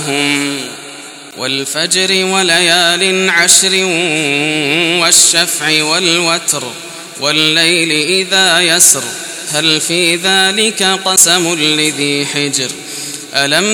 والفجر وليال عشر والشفع والوتر والليل إذا يسر هل في ذلك قسم لذي حجر ألم